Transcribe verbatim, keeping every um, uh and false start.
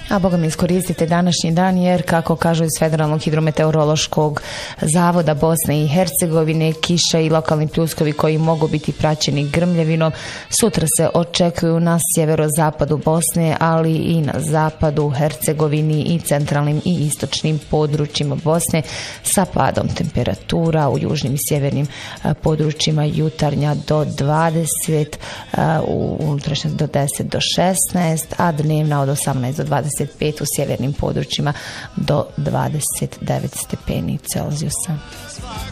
A boga mi iskoristite današnji dan jer, kako kažu iz Federalnog hidrometeorološkog zavoda Bosne i Hercegovine, kiša i lokalni pljuskovi koji mogu biti praćeni grmljavinom sutra se očekuju na sjeverozapadu Bosne, ali i na zapadu, Hercegovini i centralnim i istočnim područjima Bosne sa padom temperatura u južnim i sjevernim područjima jutarnja do dvadeset, u unutrašnjosti do deset do šesnaest, a dnevna od osamnaest do dvadeset pet u sjevernim područjima do dvadeset devet stepeni Celzijusa.